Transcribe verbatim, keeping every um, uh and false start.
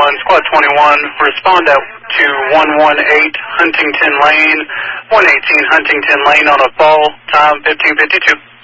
one, Squad twenty-one, respond out to one one eight Huntington Lane, one eighteen Huntington Lane on a fall, time fifteen fifty-two.